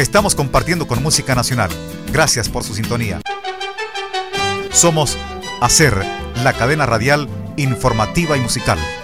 Estamos compartiendo con música nacional. Gracias por su sintonía. Somos Hacer, la cadena radial informativa y musical.